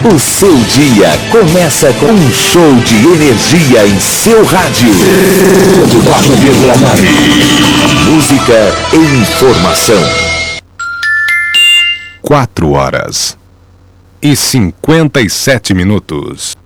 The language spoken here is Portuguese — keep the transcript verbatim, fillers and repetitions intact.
O seu dia começa com um show de energia em seu rádio. Música e informação. Quatro horas e cinquenta e sete minutos.